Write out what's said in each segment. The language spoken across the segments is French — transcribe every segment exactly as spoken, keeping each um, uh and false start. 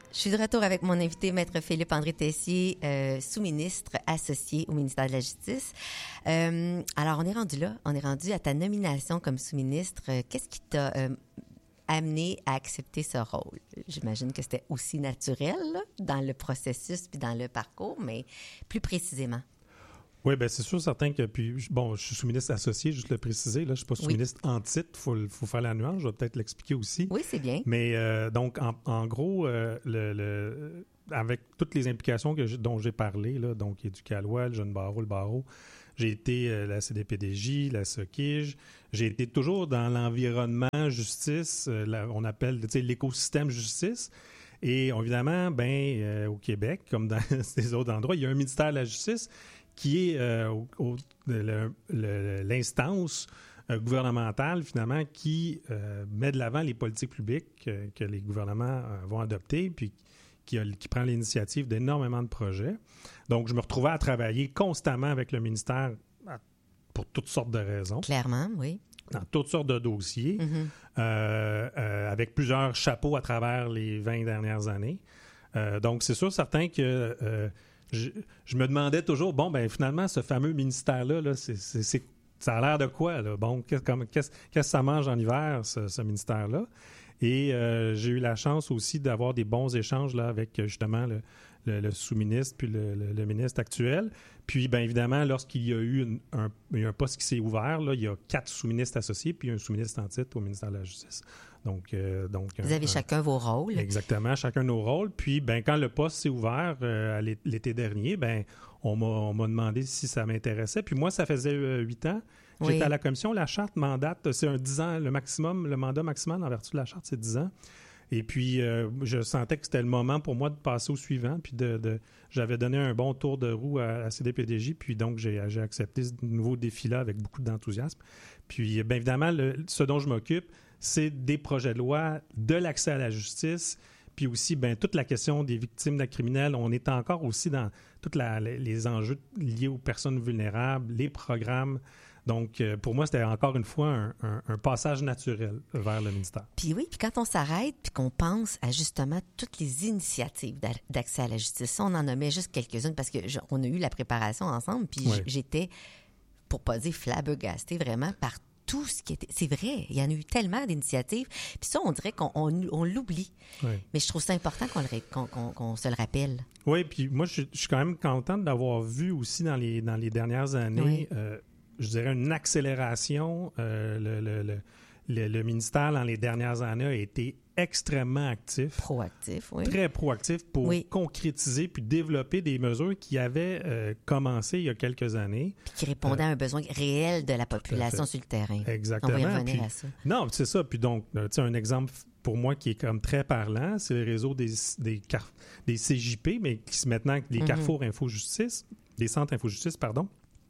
Je suis de retour avec mon invité, Maître Philippe-André Tessier, euh, sous-ministre associé au ministère de la Justice. Euh, alors, on est rendu là, on est rendu à ta nomination comme sous-ministre. Qu'est-ce qui t'a euh, amené à accepter ce rôle? J'imagine que c'était aussi naturel là, dans le processus puis dans le parcours, mais plus précisément. Oui, bien, c'est sûr, certain que, puis, bon, je suis sous-ministre associé, juste le préciser, là, je ne suis pas sous-ministre oui. en titre, il faut, faut faire la nuance, je vais peut-être l'expliquer aussi. Oui, c'est bien. Mais, euh, donc, en, en gros, euh, le, le, avec toutes les implications que dont j'ai parlé, là, donc, Éducalois, le Jeune Barreau, le Barreau, j'ai été euh, la C D P D J, la SOCIJ, j'ai été toujours dans l'environnement justice, euh, la, on appelle, tu sais, l'écosystème justice. Et, évidemment, ben euh, au Québec, comme dans ces autres endroits, il y a un ministère de la Justice qui est euh, au, au, le, le, l'instance euh, gouvernementale, finalement, qui euh, met de l'avant les politiques publiques euh, que les gouvernements euh, vont adopter, puis qui, a, qui prend l'initiative d'énormément de projets. Donc, je me retrouvais à travailler constamment avec le ministère à, pour toutes sortes de raisons. Clairement, oui. Dans toutes sortes de dossiers, mm-hmm. euh, euh, avec plusieurs chapeaux à travers les vingt dernières années. Euh, donc, c'est sûr, certain que... Euh, Je, je me demandais toujours, bon, ben finalement, ce fameux ministère-là, là, c'est, c'est, c'est, ça a l'air de quoi? Là? Bon, qu'est-ce, comme, qu'est-ce, qu'est-ce que ça mange en hiver, ce, ce ministère-là? Et euh, j'ai eu la chance aussi d'avoir des bons échanges là, avec justement le, le, le sous-ministre puis le, le, le ministre actuel. Puis, bien évidemment, lorsqu'il y a eu une, un, un poste qui s'est ouvert, là, il y a quatre sous-ministres associés puis un sous-ministre en titre au ministère de la Justice. Donc, euh, donc, Vous un, avez un, chacun vos rôles. Exactement, chacun nos rôles. Puis, ben, quand le poste s'est ouvert euh, l'été dernier, ben, on m'a, on m'a demandé si ça m'intéressait. Puis moi, ça faisait huit euh, ans. J'étais oui. à la commission. La charte mandate, c'est un dix ans, le maximum, le mandat maximal en vertu de la charte, c'est dix ans. Et puis, euh, je sentais que c'était le moment pour moi de passer au suivant. Puis, de, de, j'avais donné un bon tour de roue à la C D P D J. Puis, donc, j'ai, j'ai accepté ce nouveau défi-là avec beaucoup d'enthousiasme. Puis, bien évidemment, le, ce dont je m'occupe, c'est des projets de loi, de l'accès à la justice, puis aussi ben, toute la question des victimes de criminels. On est encore aussi dans tous les enjeux liés aux personnes vulnérables, les programmes. Donc, euh, pour moi, c'était encore une fois un, un, un passage naturel vers le ministère. Puis oui, puis quand on s'arrête puis qu'on pense à justement toutes les initiatives d'accès à la justice, on en nommait juste quelques-unes parce qu'on a eu la préparation ensemble, puis oui. j'étais, pour pas dire flabbergastée, vraiment par tout ce qui était... C'est vrai, il y en a eu tellement d'initiatives. Puis ça, on dirait qu'on on, on l'oublie. Oui. Mais je trouve ça important qu'on, le, qu'on, qu'on, qu'on se le rappelle. Oui, puis moi, je, je suis quand même contente d'avoir vu aussi dans les, dans les dernières années, oui. euh, je dirais, une accélération. Euh, le, le, le, le, le ministère, dans les dernières années, a été extrêmement actif. Proactif, oui. Très proactif pour oui. concrétiser puis développer des mesures qui avaient euh, commencé il y a quelques années. Puis qui répondaient euh, à un besoin réel de la population sur le terrain. Exactement. On va y revenir puis, à ça. Non, c'est ça. Puis donc, tu sais, un exemple pour moi qui est comme très parlant, c'est le réseau des, des, car- des C J P, mais qui se maintenant des mm-hmm. Carrefour Info-Justice, des centres Info-Justice, pardon.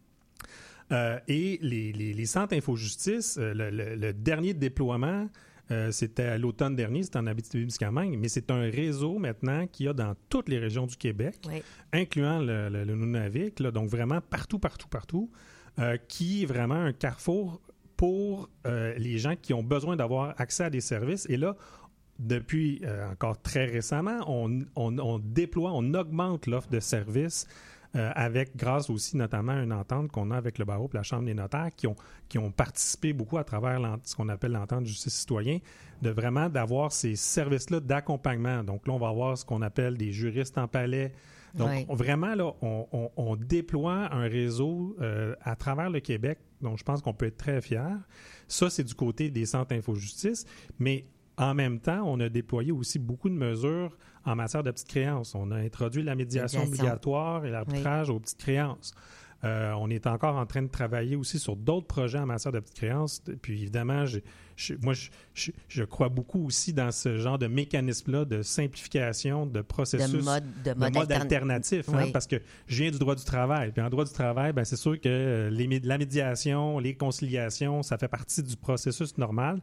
Euh, et les, les, les centres Info-Justice, euh, le, le, le dernier déploiement, euh, c'était à l'automne dernier, c'était en Abitibi-Témiscamingue, mais c'est un réseau maintenant qu'il y a dans toutes les régions du Québec, oui. incluant le, le, le Nunavik, là, donc vraiment partout, partout, partout, euh, qui est vraiment un carrefour pour euh, les gens qui ont besoin d'avoir accès à des services. Et là, depuis euh, encore très récemment, on, on, on déploie, on augmente l'offre de services Euh, avec, grâce aussi notamment à une entente qu'on a avec le barreau et la Chambre des notaires qui ont, qui ont participé beaucoup à travers ce qu'on appelle l'entente de justice citoyen, de vraiment d'avoir ces services-là d'accompagnement. Donc là, on va avoir ce qu'on appelle des juristes en palais. Donc oui. on, vraiment, là, on, on, on déploie un réseau euh, à travers le Québec dont je pense qu'on peut être très fiers. Ça, c'est du côté des centres Info-Justice, mais en même temps, on a déployé aussi beaucoup de mesures en matière de petites créances. On a introduit la médiation, médiation. obligatoire et l'arbitrage oui. aux petites créances. Euh, on est encore en train de travailler aussi sur d'autres projets en matière de petites créances. Puis évidemment, j'ai, je, moi, je, je, je crois beaucoup aussi dans ce genre de mécanisme-là de simplification, de processus, de mode, de mode, de mode altern... alternatif. Oui. Hein, parce que je viens du droit du travail. Puis en droit du travail, ben, c'est sûr que les, la médiation, les conciliations, ça fait partie du processus normal.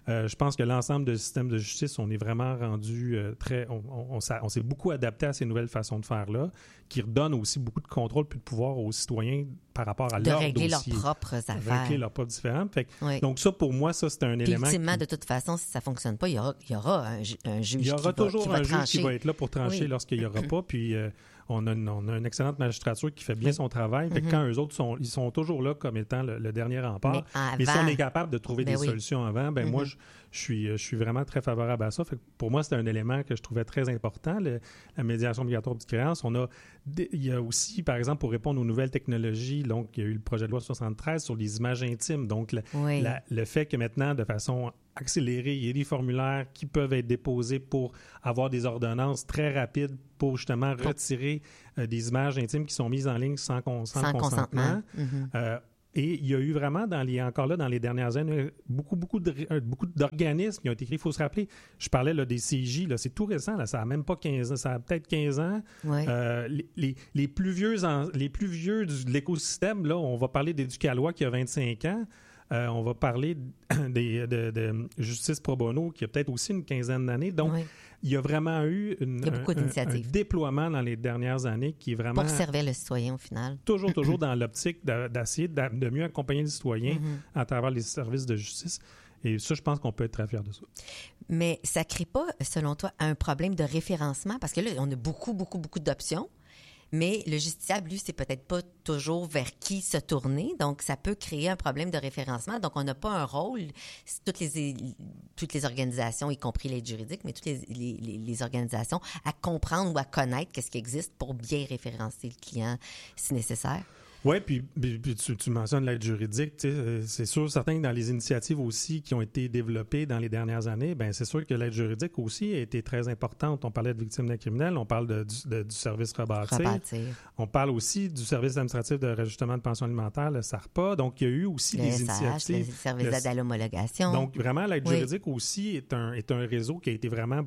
Euh, je pense que l'ensemble du système de justice, on est vraiment rendu euh, très... On, on, on, on s'est beaucoup adapté à ces nouvelles façons de faire-là, qui redonnent aussi beaucoup de contrôle puis de pouvoir aux citoyens par rapport à de leur régler dossier. leurs propres affaires. De régler leurs propres différends. Fait que, oui. Donc ça, pour moi, ça, c'est un puis élément... ultimement, qui... de toute façon, si ça ne fonctionne pas, il y aura, il y aura un, ju- un juge qui va Il y aura toujours qui va un juge trancher. qui va être là pour trancher oui. lorsqu'il n'y aura pas. Puis euh, on, a une, on a une excellente magistrature qui fait bien oui. son travail. Fait que Mm-hmm. quand eux autres, sont, ils sont toujours là comme étant le, le dernier rempart. Mais, avant, Mais si on est capable de trouver ben des oui. solutions avant, ben mm-hmm. moi, je, je, suis, je suis vraiment très favorable à ça. Fait que pour moi, c'est un élément que je trouvais très important, le, la médiation obligatoire de créance. On a, il y a aussi, par exemple, pour répondre aux nouvelles technologies, donc il y a eu le projet de loi soixante-treize sur les images intimes. Donc, le, oui. la, le fait que maintenant, de façon accélérée, il y a des formulaires qui peuvent être déposés pour avoir des ordonnances très rapides pour justement retirer euh, des images intimes qui sont mises en ligne sans, con, sans, sans consentement. consentement. Mm-hmm. Euh, Et il y a eu vraiment, dans les, encore là, dans les dernières années, beaucoup, beaucoup, de, beaucoup d'organismes qui ont été créés. Il faut se rappeler, je parlais là, des C I J, là, c'est tout récent, là, ça n'a même pas quinze ans, ça a peut-être quinze ans. Ouais. Euh, les, les, les plus vieux, en, les plus vieux du, de l'écosystème, là, on va parler d'Éducalois qui a vingt-cinq ans. Euh, on va parler des, de, de Justice Pro Bono qui a peut-être aussi une quinzaine d'années. Donc, oui. il y a vraiment eu une, il y a beaucoup un, d'initiatives. un déploiement dans les dernières années qui est vraiment... Pour servir le citoyen au final. Toujours, toujours dans l'optique d'essayer de, de mieux accompagner les citoyens mm-hmm. à travers les services de justice. Et ça, je pense qu'on peut être très fiers de ça. Mais ça ne crée pas, selon toi, un problème de référencement? Parce que là, on a beaucoup, beaucoup, beaucoup d'options. Mais le justiciable, lui, c'est peut-être pas toujours vers qui se tourner. Donc, ça peut créer un problème de référencement. Donc, on n'a pas un rôle. Toutes les, toutes les organisations, y compris l'aide juridique, mais toutes les, les, les organisations, à comprendre ou à connaître qu'est-ce qui existe pour bien référencer le client si nécessaire. Oui, puis, puis tu, tu mentionnes l'aide juridique. Tu sais, c'est sûr, certain que dans les initiatives aussi qui ont été développées dans les dernières années, bien, c'est sûr que l'aide juridique aussi a été très importante. On parlait de victimes d'actes criminels, on parle de, du, de, du service rebâtir. rebâtir. On parle aussi du service administratif de rajustement de pension alimentaire, le SARPA. Donc, il y a eu aussi le des S H, initiatives. Le service d'aide à l'homologation. Donc, vraiment, l'aide oui. juridique aussi est un, est un réseau qui a été vraiment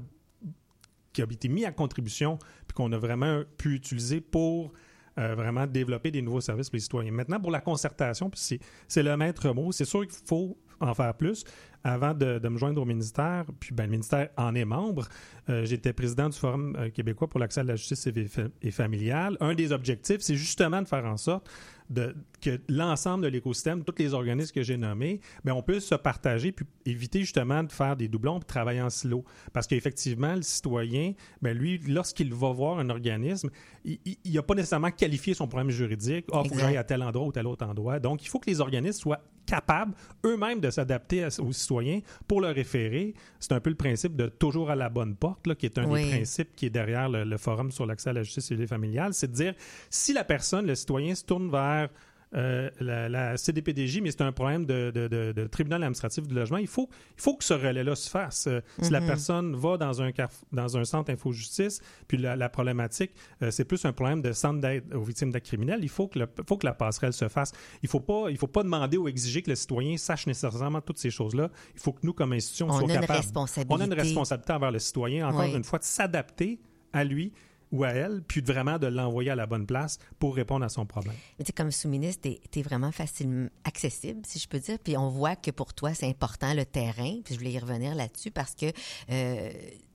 qui a été mis à contribution puis qu'on a vraiment pu utiliser pour Euh, vraiment développer des nouveaux services pour les citoyens. Maintenant, pour la concertation, puis c'est, c'est le maître mot, c'est sûr qu'il faut en faire plus. Avant de, de me joindre au ministère, puis ben, le ministère en est membre, euh, j'étais président du Forum euh, québécois pour l'accès à la justice et, et familiale. Un des objectifs, c'est justement de faire en sorte de, que l'ensemble de l'écosystème, tous les organismes que j'ai nommés, bien, on puisse se partager puis éviter justement de faire des doublons puis travailler en silo. Parce qu'effectivement, le citoyen, bien, lui, lorsqu'il va voir un organisme, il n'a pas nécessairement qualifié son problème juridique. Ah, il faut que j'aille à tel endroit ou tel autre endroit. Donc, il faut que les organismes soient capables eux-mêmes de s'adapter aux citoyens pour le référer. C'est un peu le principe de toujours à la bonne porte, là, qui est un oui. des principes qui est derrière le, le Forum sur l'accès à la justice civile et familiale. C'est de dire, si la personne, le citoyen, se tourne vers Euh, la, la C D P D J, mais c'est un problème de, de, de, de tribunal administratif du logement. Il faut, il faut que ce relais-là se fasse. Euh, mm-hmm. Si la personne va dans un, dans un centre info-justice, puis la, la problématique, euh, c'est plus un problème de centre d'aide aux victimes d'actes criminels, il faut que, le, faut que la passerelle se fasse. Il ne faut pas, il faut pas demander ou exiger que le citoyen sache nécessairement toutes ces choses-là. Il faut que nous, comme institution, on soient a capables. Une responsabilité. On a une responsabilité envers le citoyen, encore oui. une fois, de s'adapter à lui ou à elle, puis de vraiment de l'envoyer à la bonne place pour répondre à son problème. Mais tu sais, comme sous-ministre, t'es, t'es vraiment facilement accessible, si je peux dire, puis on voit que pour toi, c'est important le terrain, puis je voulais y revenir là-dessus parce que euh,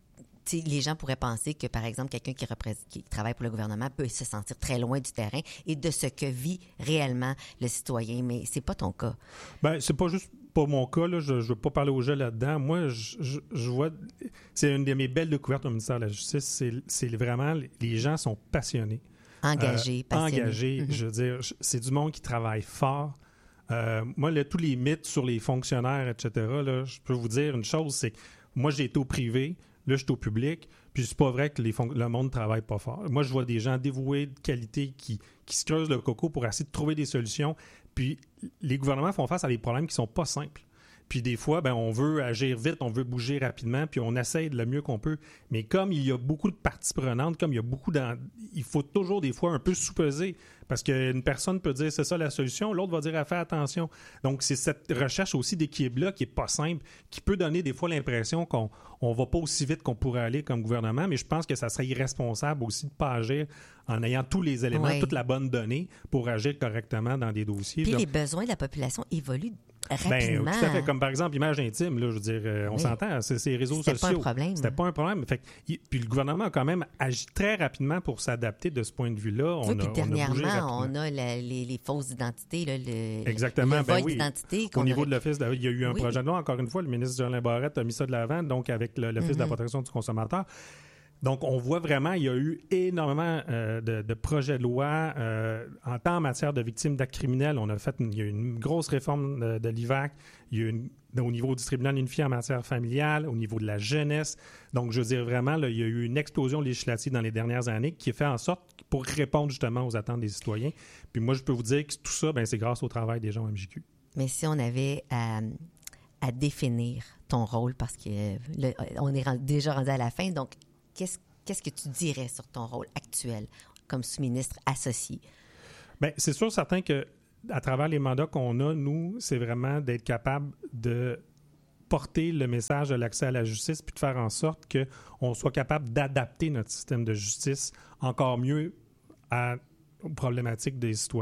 les gens pourraient penser que, par exemple, quelqu'un qui, représente, qui travaille pour le gouvernement peut se sentir très loin du terrain et de ce que vit réellement le citoyen, mais c'est pas ton cas. Bien, c'est pas juste pas mon cas, là, je ne veux pas parler aux gens là-dedans. Moi, je, je, je vois... C'est une de mes belles découvertes au ministère de la Justice. C'est, c'est vraiment... Les gens sont passionnés. Engagés, euh, passionnés. Engagés. Mm-hmm. Je veux dire, c'est du monde qui travaille fort. Euh, moi, là, tous les mythes sur les fonctionnaires, et cetera, là, je peux vous dire une chose, c'est que moi, j'ai été au privé, là, je suis au public, puis c'est pas vrai que les fon- le monde ne travaille pas fort. Moi, je vois des gens dévoués, de qualité, qui, qui se creusent le coco pour essayer de trouver des solutions. Puis les gouvernements font face à des problèmes qui sont pas simples. Puis des fois, ben, on veut agir vite, on veut bouger rapidement, puis on essaie de le mieux qu'on peut. Mais comme il y a beaucoup de parties prenantes, comme il y a beaucoup d'en... il faut toujours des fois un peu sous-peser. Parce qu'une personne peut dire c'est ça la solution, l'autre va dire fais attention. Donc c'est cette recherche aussi d'équilibre-là qui est pas simple, qui peut donner des fois l'impression qu'on on va pas aussi vite qu'on pourrait aller comme gouvernement, mais je pense que ça serait irresponsable aussi de pas agir en ayant tous les éléments, oui. toute la bonne donnée pour agir correctement dans des dossiers. Puis Donc, les besoins de la population évoluent rapidement. Ben, tout à fait. Comme par exemple, image intime, là, je veux dire, euh, on oui. s'entend, c'est ces réseaux C'était sociaux. C'était pas un problème. C'était pas un problème. Fait, puis le gouvernement a quand même agi très rapidement pour s'adapter de ce point de vue-là. On oui, puis a, dernièrement, on a, on a la, les, les fausses identités, là, le, Exactement, le ben vol oui. d'identité. Au niveau aurait... de l'Office, il y a eu un oui. projet de loi, encore une fois, le ministre Jolin Barrette a mis ça de l'avant, donc avec le, l'Office mm-hmm. de la protection du consommateur. Donc, on voit vraiment, il y a eu énormément euh, de, de projets de loi euh, en temps en matière de victimes d'actes criminels. On a fait, une, il y a eu une grosse réforme de, de l'I V A C. Il y a eu une, au niveau du tribunal unifié en matière familiale, au niveau de la jeunesse. Donc, je veux dire vraiment, là, il y a eu une explosion législative dans les dernières années qui a fait en sorte pour répondre justement aux attentes des citoyens. Puis moi, je peux vous dire que tout ça, ben, c'est grâce au travail des gens au M J Q. Mais si on avait à, à définir ton rôle, parce que là, on est rendu, déjà rendu à la fin, donc Qu'est-ce, qu'est-ce que tu dirais sur ton rôle actuel comme sous-ministre associé? Bien, c'est sûr, certain que à travers les mandats qu'on a, nous, c'est vraiment d'être capable de porter le message de l'accès à la justice puis de faire en sorte qu'on soit capable d'adapter notre système de justice encore mieux à, aux problématiques des citoyens.